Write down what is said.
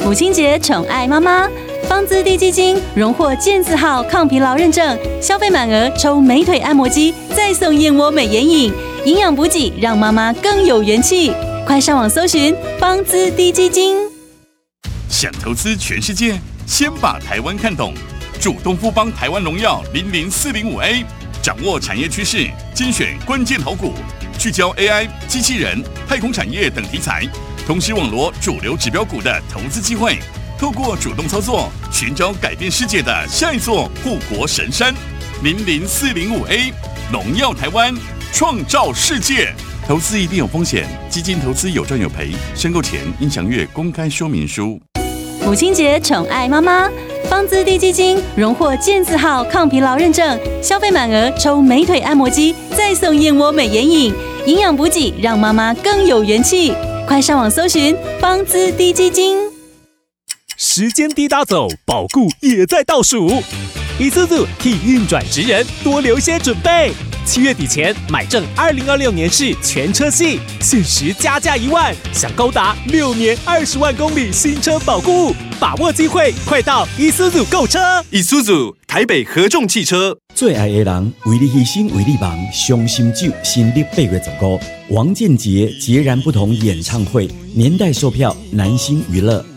母亲节宠爱妈妈，方姿滴基金荣获健字号抗疲劳认证，消费满额抽美腿按摩机，再送燕窝美颜饮，营养补给让妈妈更有元气。快上网搜寻方姿滴基金。 想投资全世界，先把台湾看懂。主动富邦台湾荣耀00405A， 掌握产业趋势，精选关键好股，聚焦 AI、机器人、太空产业等题材，同时网罗主流指标股的投资机会。透过主动操作，寻找改变世界的下一座护国神山。00405A， 荣耀台湾，创造世界。投资一定有风险，基金投资有赚有赔，申购前应详阅公开说明书。 母亲节宠爱妈妈，方姿滴基金荣获健字号抗疲劳认证，消费满额抽美腿按摩机，再送燕窝美颜饮，营养补给让妈妈更有元气。快上网搜寻方姿滴基金。 时间滴答走，保固也在倒数。Isuzu 替运转职人多留些准备。7月底前买正2026年式全车系，限时加价1万，享高达6年20万公里新车保固，把握机会，快到 Isuzu 购车。 Isuzu 台北合众汽车。 最爱的人为你牺牲，为你忙，伤心酒新历8月15，王建杰截然不同演唱会，年代售票，南星娱乐。